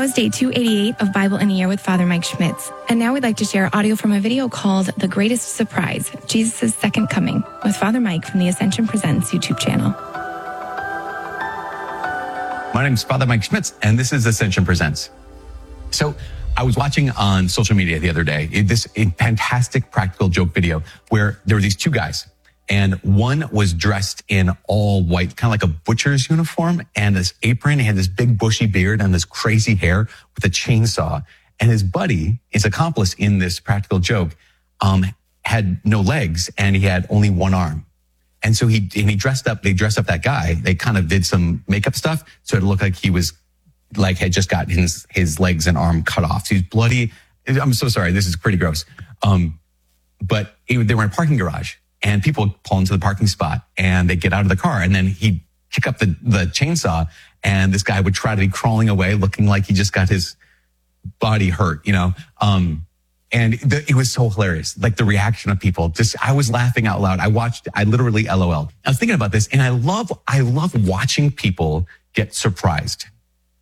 was day 288 of Bible in a Year with Father Mike Schmitz. And now we'd like to share audio from a video called The Greatest Surprise, Jesus' Second Coming, with Father Mike from the Ascension Presents YouTube channel. My name is Father Mike Schmitz, and this is Ascension Presents. So I was watching on social media the other day, this fantastic practical joke video where there were these two guys, and one was dressed in all white, kind of like a butcher's uniform and this apron. He had this big bushy beard and this crazy hair with a chainsaw. And his buddy, his accomplice in this practical joke, had no legs and he had only one arm. And so they dressed up that guy. They kind of did some makeup stuff. So it looked like he was had just got his legs and arm cut off. So he's bloody. I'm so sorry. This is pretty gross. But they were in a parking garage. And people pull into the parking spot and they get out of the car, and then he'd kick up the chainsaw, and this guy would try to be crawling away looking like he just got his body hurt, and it was so hilarious. Like the reaction of people, I was laughing out loud. I literally LOL'd. I was thinking about this, and I love watching people get surprised.